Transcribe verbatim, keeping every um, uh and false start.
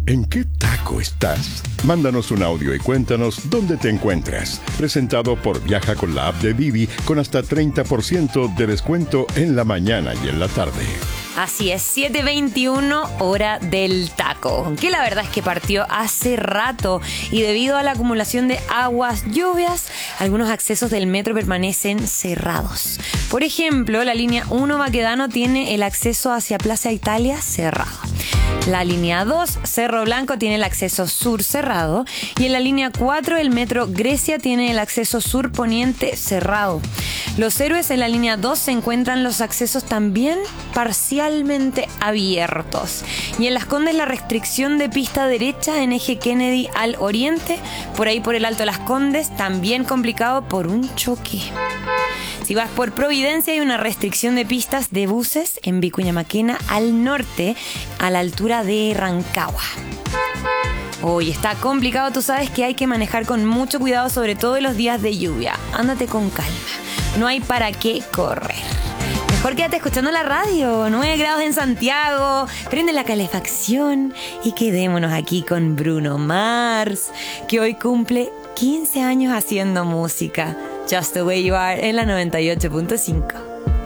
¿En qué taco estás? Mándanos un audio y cuéntanos dónde te encuentras. Presentado por Viaja con la app de Vivi con hasta treinta por ciento de descuento en la mañana y en la tarde. Así es, siete veintiuno, hora del taco, que la verdad es que partió hace rato y debido a la acumulación de aguas, lluvias, algunos accesos del metro permanecen cerrados. Por ejemplo, la línea uno Baquedano tiene el acceso hacia Plaza Italia cerrado. La línea dos, Cerro Blanco, tiene el acceso sur cerrado. Y en la línea cuatro, el metro Grecia tiene el acceso sur poniente cerrado. Los Héroes, en la línea dos se encuentran los accesos también parcialmente abiertos. Y en Las Condes la restricción de pista derecha en eje Kennedy al oriente, por ahí por el Alto Las Condes, también complicado por un choque. Si vas por Providencia hay una restricción de pistas de buses en Vicuña Maquena al norte, a la altura de Rancagua. Hoy está complicado, tú sabes que hay que manejar con mucho cuidado, sobre todo en los días de lluvia. Ándate con calma, no hay para qué correr. Mejor quédate escuchando la radio, nueve grados en Santiago, prende la calefacción y quedémonos aquí con Bruno Mars, que hoy cumple quince años haciendo música. Just the Way You Are en la noventa y ocho punto cinco.